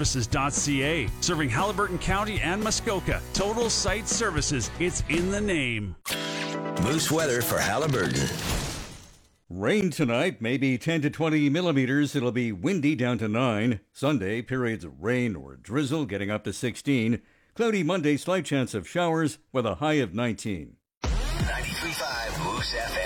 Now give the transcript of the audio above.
TotalSiteServices.ca. Serving Haliburton County and Muskoka. Total Site Services. It's in the name. Moose weather for Haliburton. Rain tonight, maybe 10 to 20 millimeters. It'll be windy down to 9. Sunday, periods of rain or drizzle getting up to 16. Cloudy Monday, slight chance of showers with a high of 19. 93.5 Moose FM.